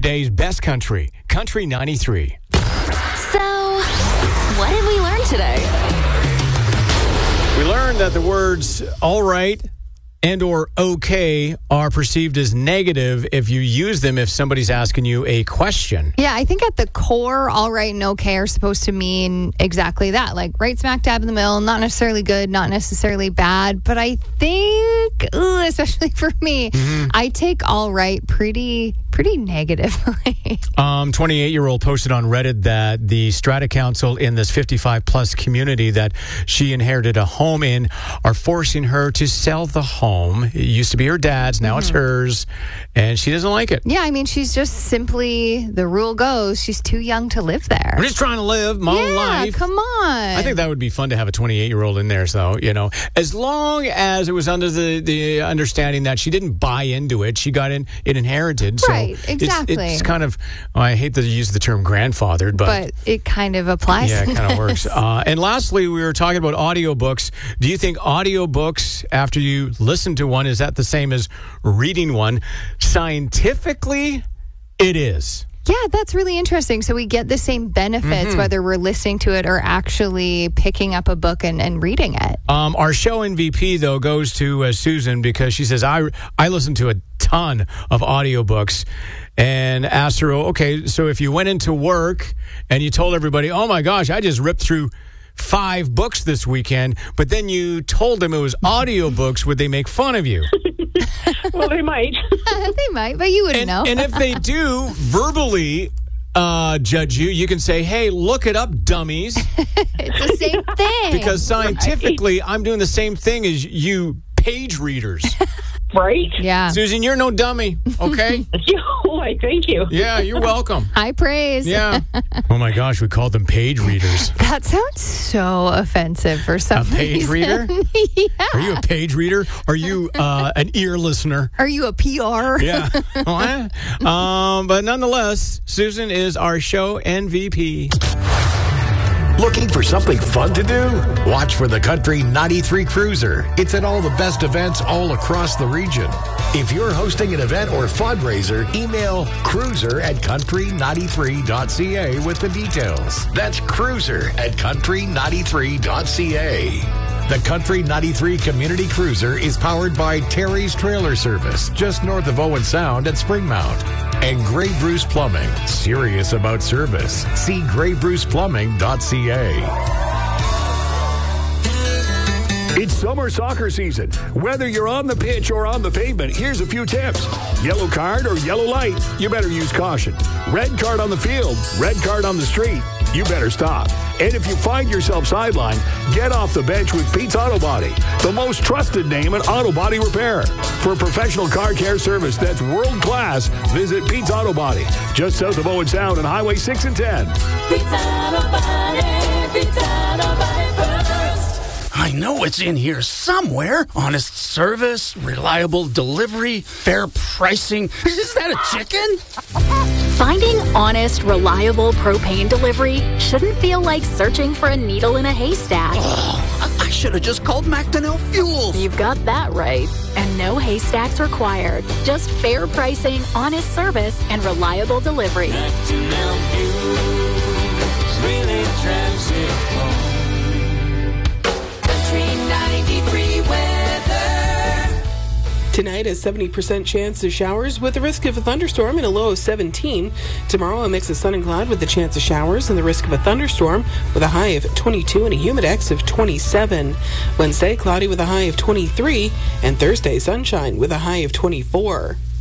today's best country, Country 93. So, what did we learn today? We learned that the words all right and or okay are perceived as negative if you use them if somebody's asking you a question. Yeah, I think at the core, all right and okay are supposed to mean exactly that. Like right smack dab in the middle, not necessarily good, not necessarily bad. But I think, especially for me, I take all right pretty negatively. 28-year-old posted on Reddit that the Strata Council in this 55-plus community that she inherited a home in are forcing her to sell the home. It used to be her dad's, now it's hers, and she doesn't like it. Yeah, I mean, she's just simply, the rule goes, she's too young to live there. I'm just trying to live my own life. Yeah, come on. I think that would be fun to have a 28-year-old in there, so, as long as it was under the understanding that she didn't buy into it, she got it inherited. So right, exactly. It's kind of, I hate to use the term grandfathered, but it kind of applies. Yeah, it kind of works. And lastly, we were talking about audiobooks. Do you think audiobooks, after you listen to one, is that the same as reading one? Scientifically, it is. Yeah, that's really interesting. So we get the same benefits whether we're listening to it or actually picking up a book and reading it. Our show MVP, though, goes to Susan because she says, I listen to a ton of audiobooks, and asked her, okay, so if you went into work and you told everybody, oh my gosh, I just ripped through 5 books this weekend, but then you told them it was audiobooks, would they make fun of you? Well, they might. They might, but you wouldn't know. And if they do verbally judge you, you can say, hey, look it up, dummies. It's the same thing. Because scientifically, I'm doing the same thing as you page readers. Right? Yeah. Susan, you're no dummy, okay? Why, thank you. Yeah, you're welcome. High praise. Yeah. Oh my gosh, we called them page readers. That sounds so offensive for some reason. A page reader? Yeah. Are you a page reader? Are you an ear listener? Are you a PR? Yeah. But nonetheless, Susan is our show MVP. Looking for something fun to do? Watch for the Country 93 Cruiser. It's at all the best events all across the region. If you're hosting an event or fundraiser, email cruiser@country93.ca with the details. That's cruiser@country93.ca. The Country 93 Community Cruiser is powered by Terry's Trailer Service, just north of Owen Sound at Springmount. And Grey Bruce Plumbing, serious about service. See graybruceplumbing.ca. It's summer soccer season. Whether you're on the pitch or on the pavement, here's a few tips. Yellow card or yellow light, you better use caution. Red card on the field, red card on the street, you better stop. And if you find yourself sidelined, get off the bench with Pete's Auto Body, the most trusted name in auto body repair. For professional car care service that's world class, visit Pete's Auto Body, just south of Owen Sound on Highway 6 and 10. Pete's Auto Body, Pete's Auto Body first. I know it's in here somewhere. Honest service, reliable delivery, fair pricing. Is that a chicken? Finding honest, reliable propane delivery shouldn't feel like searching for a needle in a haystack. Oh, I should have just called Macdonell Fuels. You've got that right. And no haystacks required. Just fair pricing, honest service, and reliable delivery. Macdonell Fuels really drives it home. Country 93 weather. Tonight, a 70% chance of showers with the risk of a thunderstorm and a low of 17. Tomorrow, a mix of sun and cloud with a chance of showers and the risk of a thunderstorm with a high of 22 and a humidex of 27. Wednesday, cloudy with a high of 23. And Thursday, sunshine with a high of 24.